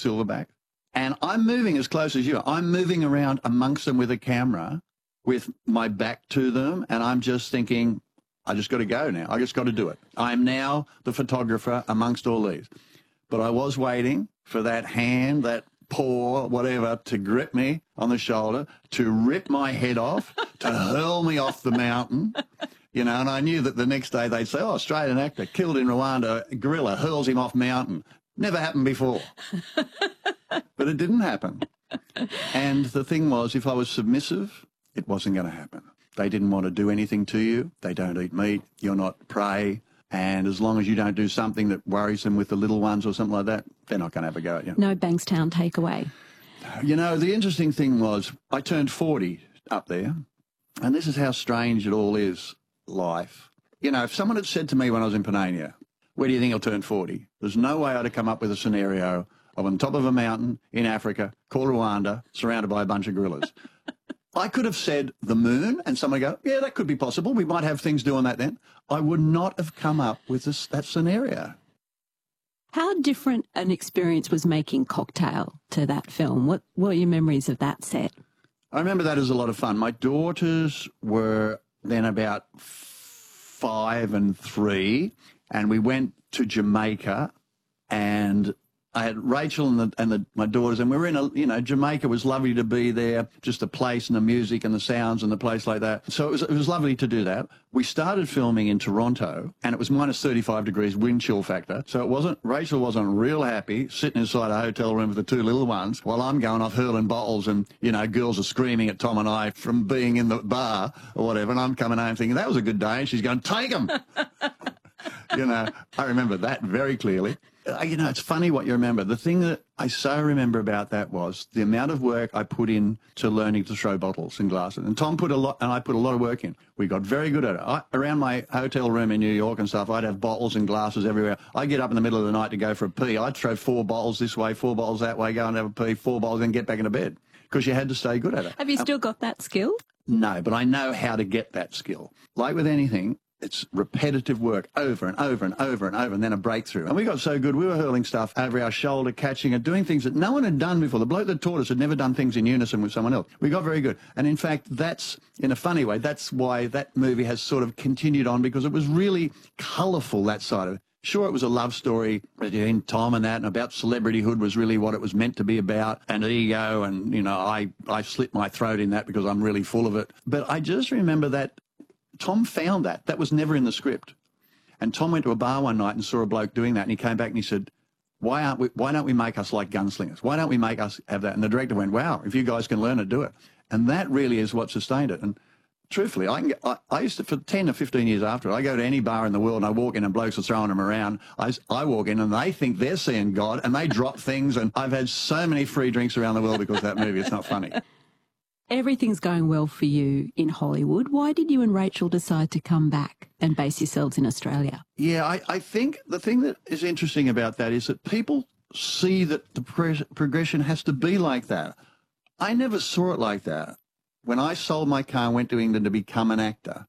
silverback. And I'm moving as close as you are. I'm moving around amongst them with a camera with my back to them, and I'm just thinking, I just got to go now. I just got to do it. I'm now the photographer amongst all these. But I was waiting for that hand, that paw, whatever, to grip me on the shoulder, to rip my head off, to hurl me off the mountain. You know, and I knew that the next day they'd say, oh, Australian actor killed in Rwanda, gorilla hurls him off mountain. Never happened before. But it didn't happen. And the thing was, if I was submissive, it wasn't going to happen. They didn't want to do anything to you. They don't eat meat. You're not prey. And as long as you don't do something that worries them with the little ones or something like that, they're not going to have a go at you. No Bankstown takeaway. You know, the interesting thing was I turned 40 up there, and this is how strange it all is, life. You know, if someone had said to me when I was in Panania, where do you think I'll turn 40? There's no way I'd have come up with a scenario of on top of a mountain in Africa called Rwanda, surrounded by a bunch of gorillas. I could have said the moon, and someone would go, yeah, that could be possible. We might have things doing that then. I would not have come up with that scenario. How different an experience was making Cocktail to that film? What were your memories of that set? I remember that as a lot of fun. My daughters were then about 5 and 3, and we went to Jamaica, and I had Rachel and my daughters, and we were in Jamaica was lovely to be there, just the place and the music and the sounds and the place like that. So it was lovely to do that. We started filming in Toronto, and it was minus 35 degrees wind chill factor. So Rachel wasn't real happy sitting inside a hotel room with the 2 little ones while I'm going off hurling bottles, and, you know, girls are screaming at Tom and I from being in the bar or whatever. And I'm coming home thinking, that was a good day. And she's going, take them. You know, I remember that very clearly. You know, it's funny what you remember. The thing that I so remember about that was the amount of work I put in to learning to throw bottles and glasses. And Tom put a lot, and I put a lot of work in. We got very good at it. Around my hotel room in New York and stuff, I'd have bottles and glasses everywhere. I'd get up in the middle of the night to go for a pee. I'd throw 4 bottles this way, 4 bottles that way, go and have a pee, 4 bottles, and get back into bed because you had to stay good at it. Have you still got that skill? No, but I know how to get that skill. Like with anything, it's repetitive work over and over and over and over, and then a breakthrough. And we got so good, we were hurling stuff over our shoulder, catching it, doing things that no one had done before. The bloke that taught us had never done things in unison with someone else. We got very good. And in fact, that's, in a funny way, that's why that movie has sort of continued on, because it was really colourful, that side of it. Sure, it was a love story between Tom and that, and about celebrityhood was really what it was meant to be about, and ego, and, you know, I slit my throat in that because I'm really full of it. But I just remember that Tom found that. That was never in the script. And Tom went to a bar one night and saw a bloke doing that, and he came back and he said, why don't we make us like gunslingers? Why don't we make us have that? And the director went, wow, if you guys can learn it, do it. And that really is what sustained it. And truthfully, I used to, for 10 or 15 years after it, I go to any bar in the world and I walk in and blokes are throwing them around. I walk in and they think they're seeing God and they drop things, and I've had so many free drinks around the world because of that movie. It's not funny. Everything's going well for you in Hollywood. Why did you and Rachel decide to come back and base yourselves in Australia? Yeah, I think the thing that is interesting about that is that people see that the progression has to be like that. I never saw it like that. When I sold my car and went to England to become an actor,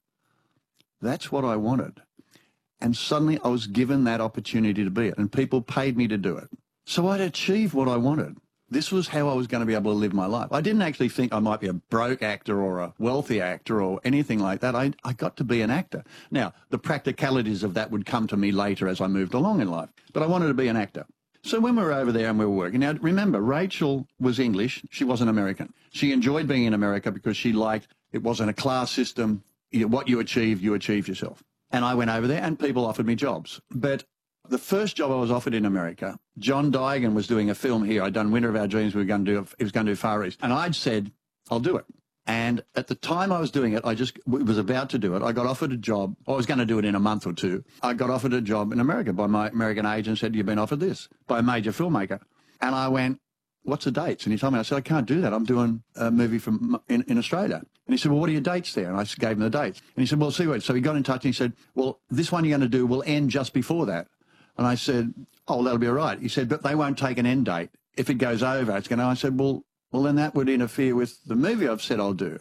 that's what I wanted. And suddenly I was given that opportunity to be it, and people paid me to do it. So I'd achieved what I wanted. This was how I was going to be able to live my life. I didn't actually think I might be a broke actor or a wealthy actor or anything like that. I got to be an actor. Now, the practicalities of that would come to me later as I moved along in life. But I wanted to be an actor. So when we were over there and we were working, now remember, Rachel was English. She wasn't American. She enjoyed being in America because she liked, it wasn't a class system. What you achieved yourself. And I went over there and people offered me jobs. But the first job I was offered in America, John Digan was doing a film here. I'd done Winter of Our Dreams. He was going to do Far East. And I'd said, I'll do it. And at the time I was doing it, I was about to do it. I got offered a job. I was going to do it in a month or two. I got offered a job in America by my American agent and said, you've been offered this by a major filmmaker. And I went, what's the dates? And he told me, I said, I can't do that. I'm doing a movie in Australia. And he said, well, what are your dates there? And I gave him the dates. And he said, well, see what. So he got in touch and he said, well, this one you're going to do will end just before that. And I said, oh, that'll be all right. He said, but they won't take an end date. If it goes over, it's going to... I said, well, then that would interfere with the movie I've said I'll do.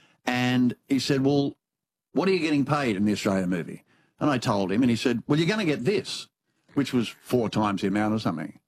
And he said, well, what are you getting paid in the Australian movie? And I told him, and he said, well, you're going to get this, which was 4 times the amount or something.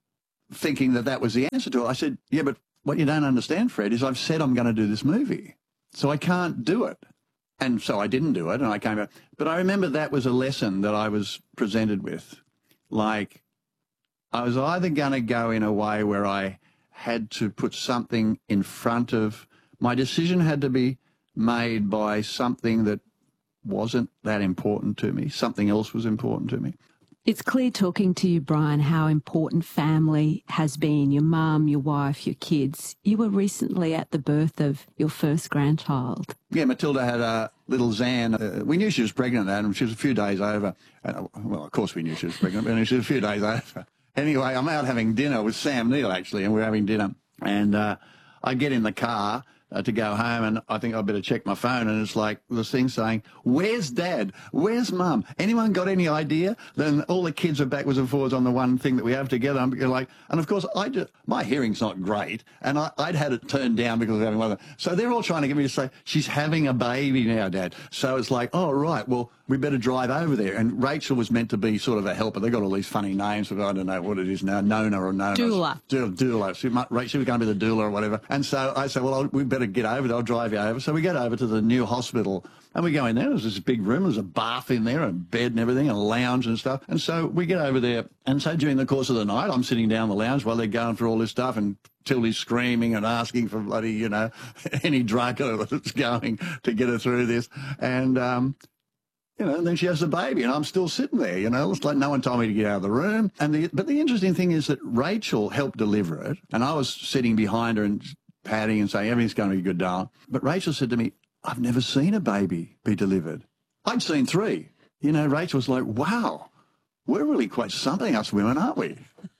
thinking that that was the answer to it. I said, yeah, but what you don't understand, Fred, is I've said I'm going to do this movie, so I can't do it. And so I didn't do it, and I came back. But I remember that was a lesson that I was presented with. Like, I was either going to go in a way where I had to put something in front of, my decision had to be made by something that wasn't that important to me. Something else was important to me. It's clear talking to you, Brian, how important family has been, your mum, your wife, your kids. You were recently at the birth of your first grandchild. Yeah, Matilda had a little Zan. We knew she was pregnant, and she was a few days over. Well, of course we knew she was pregnant, but she was a few days over. Anyway, I'm out having dinner with Sam Neill, actually, and we're having dinner. And I get in the car to go home, and I think I better check my phone, and it's like this thing saying, where's Dad? Where's Mum? Anyone got any idea? Then all the kids are backwards and forwards on the one thing that we have together. I'm like, and of course, my hearing's not great, and I'd had it turned down because of having one. So they're all trying to get me to say, she's having a baby now, Dad. So it's like, oh, right, well, we better drive over there. And Rachel was meant to be sort of a helper. They got all these funny names, but I don't know what it is now, Nona or Nona. Doula. Doula. She was going to be the doula or whatever. And so I said, well, we better get over there. I'll drive you over. So we get over to the new hospital, and we go in there. There's this big room. There's a bath in there, and bed and everything, and a lounge and stuff. And so we get over there. And so during the course of the night, I'm sitting down the lounge while they're going through all this stuff, and Tildy's screaming and asking for bloody, any drug that's going to get her through this. And, and then she has the baby, and I'm still sitting there, It's like no one told me to get out of the room. But the interesting thing is that Rachel helped deliver it, and I was sitting behind her and patting and saying, everything's going to be good, darling. But Rachel said to me, I've never seen a baby be delivered. I'd seen 3. Rachel was like, wow, we're really quite something, us women, aren't we?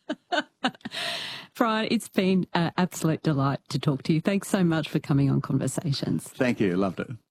Brian, it's been an absolute delight to talk to you. Thanks so much for coming on Conversations. Thank you. Loved it.